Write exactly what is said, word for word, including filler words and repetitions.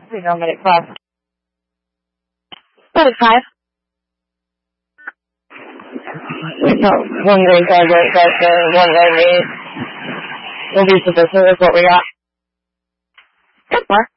We don't get it crossed. Thirty-five. So, one green card, right pressure, one red meat. We'll be sufficient with what we got. Good work.